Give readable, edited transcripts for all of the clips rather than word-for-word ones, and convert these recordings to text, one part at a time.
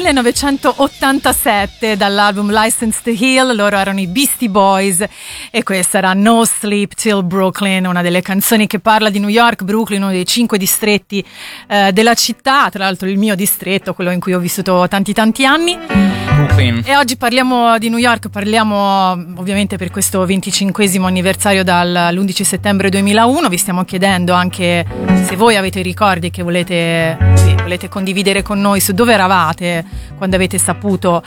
1987 dall'album License to Heal. Loro erano i Beastie Boys e questa era No Sleep Till Brooklyn, una delle canzoni che parla di New York. Brooklyn, uno dei 5 distretti della città, tra l'altro il mio distretto, quello in cui ho vissuto tanti anni. Brooklyn. E oggi parliamo di New York, parliamo ovviamente per questo 25esimo anniversario dall'11 settembre 2001. Vi stiamo chiedendo anche se voi avete ricordi che volete condividere con noi su dove eravate quando avete saputo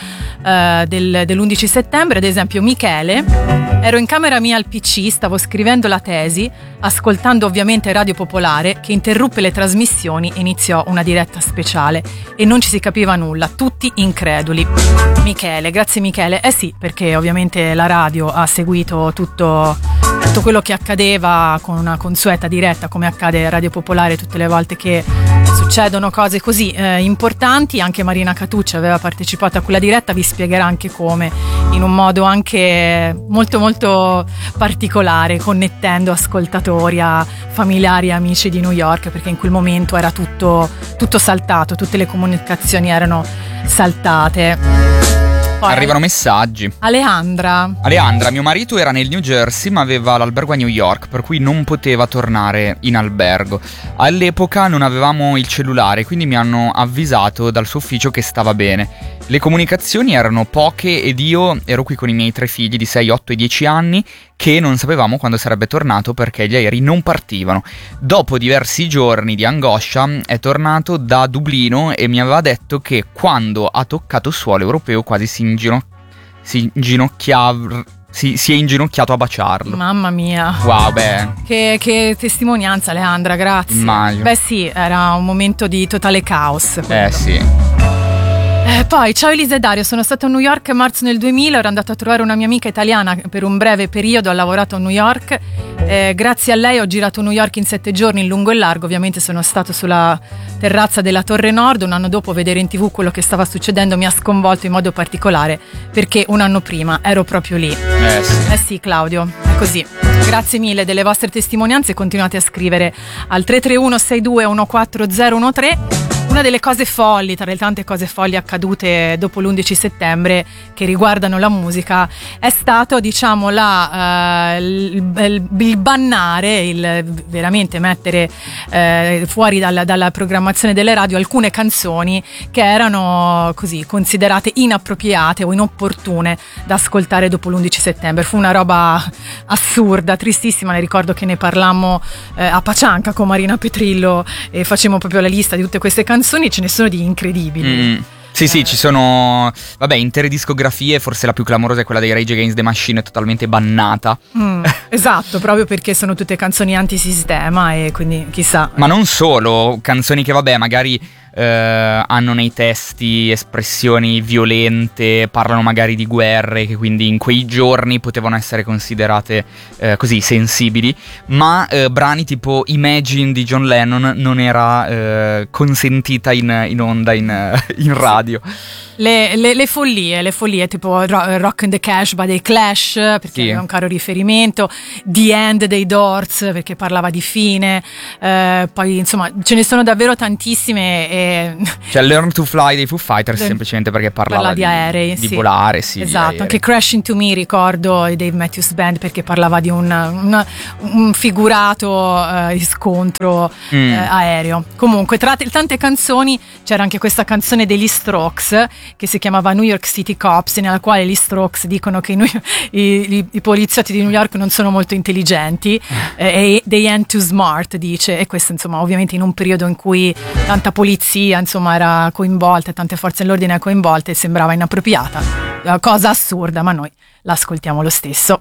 dell'11 settembre. Ad esempio Michele: ero in camera mia al PC, stavo scrivendo la tesi, ascoltando ovviamente Radio Popolare, che interruppe le trasmissioni e iniziò una diretta speciale e non ci si capiva nulla, tutti increduli. Michele, grazie Michele. Sì, perché ovviamente la radio ha seguito tutto quello che accadeva con una consueta diretta, come accade a Radio Popolare tutte le volte che succedono cose così importanti. Anche Marina Catuccia aveva partecipato a quella diretta, vi spiegherà anche come, in un modo anche molto particolare, connettendo ascoltatori a familiari e amici di New York, perché in quel momento era tutto saltato, tutte le comunicazioni erano saltate. Poi arrivano messaggi. Alejandra, mio marito era nel New Jersey ma aveva l'albergo a New York, per cui non poteva tornare in albergo. All'epoca non avevamo il cellulare, quindi mi hanno avvisato dal suo ufficio che stava bene. Le comunicazioni erano poche ed io ero qui con i miei 3 figli di 6, 8 e 10 anni che non sapevamo quando sarebbe tornato perché gli aerei non partivano. Dopo diversi giorni di angoscia è tornato da Dublino e mi aveva detto che quando ha toccato suolo europeo quasi si è inginocchiato a baciarlo. Mamma mia. Wow, beh. Che testimonianza, Alejandra, grazie. Immagino. Beh sì, era un momento di totale caos. Quello. Sì. Poi, ciao Elisa e Dario, sono stato a New York a marzo del 2000, ero andato a trovare una mia amica italiana per un breve periodo, ha lavorato a New York, grazie a lei ho girato New York in 7 giorni in lungo e largo. Ovviamente sono stato sulla terrazza della Torre Nord. Un anno dopo vedere in TV quello che stava succedendo mi ha sconvolto in modo particolare, perché un anno prima ero proprio lì. Sì Claudio, è così. Grazie mille delle vostre testimonianze, continuate a scrivere al 331 62 14013. Una delle cose folli, tra le tante cose folli accadute dopo l'11 settembre che riguardano la musica, è stato, diciamo, il bannare, veramente mettere fuori dalla programmazione delle radio alcune canzoni che erano così considerate inappropriate o inopportune da ascoltare dopo l'11 settembre. Fu una roba assurda, tristissima. Ne ricordo che ne parlammo a Pacianca con Marina Petrillo e facemmo proprio la lista di tutte queste canzoni. Ce ne sono di incredibili. Sì, ci sono, intere discografie. Forse la più clamorosa è quella dei Rage Against the Machine, totalmente bannata. Esatto, proprio perché sono tutte canzoni antisistema e quindi chissà. Ma non solo, canzoni che magari hanno nei testi espressioni violente, parlano magari di guerre che quindi in quei giorni potevano essere considerate così sensibili, ma brani tipo Imagine di John Lennon non era consentita in onda in radio. Le follie tipo Rock and the Cash by The Clash, perché aveva un caro riferimento, The End dei Doors perché parlava di fine, poi insomma ce ne sono davvero tantissime. Cioè Learn to Fly dei Foo Fighters semplicemente perché parlava di aerei, di volare, sì. Esatto, anche Crash Into Me ricordo i Dave Matthews Band perché parlava di un figurato scontro aereo. Comunque tra tante canzoni c'era anche questa canzone degli Strokes che si chiamava New York City Cops, nella quale gli Strokes dicono che i poliziotti di New York non sono molto intelligenti e they ain't too smart, dice. E questo insomma ovviamente in un periodo in cui tanta polizia insomma era coinvolta e tante forze dell'ordine coinvolte sembrava inappropriata, cosa assurda, ma noi l'ascoltiamo lo stesso.